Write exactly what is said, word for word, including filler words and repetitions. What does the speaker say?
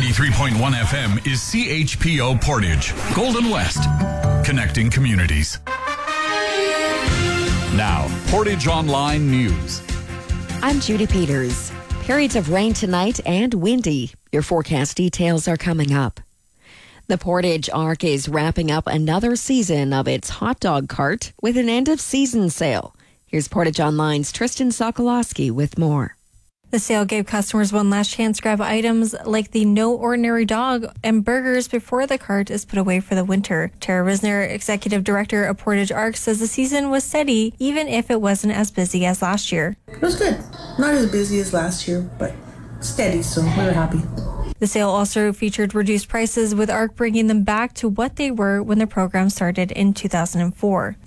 ninety-three point one F M is C H P O Portage, Golden West, connecting communities. Now, Portage Online News. I'm Judy Peters. Periods of rain tonight and windy. Your forecast details are coming up. The Portage Arc is wrapping up another season of its hot dog cart with an end-of-season sale. Here's Portage Online's Tristan Sokolowski with more. The sale gave customers one last chance to grab items like the No Ordinary Dog and burgers before the cart is put away for the winter. Tara Risner, Executive Director of Portage Arc, says the season was steady, even if it wasn't as busy as last year. It was good. Not as busy as last year, but steady, so we were happy. The sale also featured reduced prices, with Arc bringing them back to what they were when the program started in two thousand four.